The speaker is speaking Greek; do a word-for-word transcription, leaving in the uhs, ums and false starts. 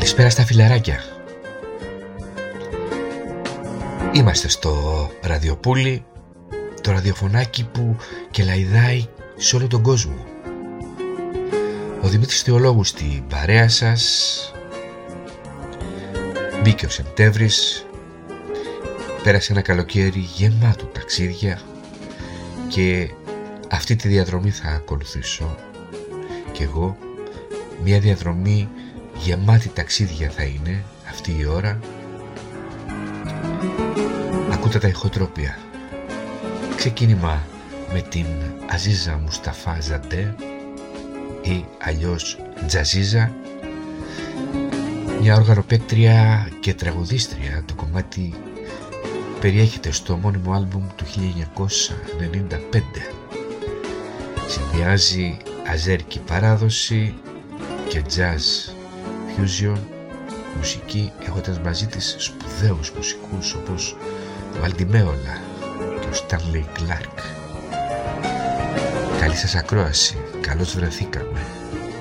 Καλησπέρα στα φιλαράκια. Είμαστε στο Ραδιοπούλι, το ραδιοφωνάκι που κελαϊδάει σε όλο τον κόσμο. Ο Δημήτρης Θεολόγου στην παρέα σας. Μπήκε ο Σεπτέμβρης, πέρασε ένα καλοκαίρι γεμάτο ταξίδια και αυτή τη διαδρομή θα ακολουθήσω κι εγώ. Μια διαδρομή γεμάτη ταξίδια θα είναι αυτή η ώρα. Ακούτε τα ηχοτρόπια. Ξεκίνημα με την Αζίζα Μουσταφά Ζαντέ ή αλλιώς Τζαζίζα, μια οργανοπαίκτρια και τραγουδίστρια. Το κομμάτι περιέχεται στο μόνιμο άλμπουμ του χίλια εννιακόσια ενενήντα πέντε. Συνδυάζει αζέρικη παράδοση και jazz fusion μουσική, έχοντας μαζί της σπουδαίους μουσικούς όπως ο Αλντιμέολα και ο Στάνλεϊ Κλάρκ. Καλή σας ακρόαση, καλώς βρεθήκαμε.